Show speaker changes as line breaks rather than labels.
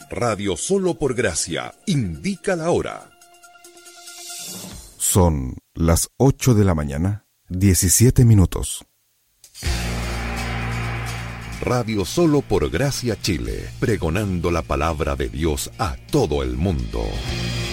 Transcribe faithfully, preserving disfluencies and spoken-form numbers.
Radio Solo por Gracia indica la hora.
Son las ocho de la mañana, diecisiete minutos.
Radio Solo por Gracia Chile, pregonando la palabra de Dios a todo el mundo.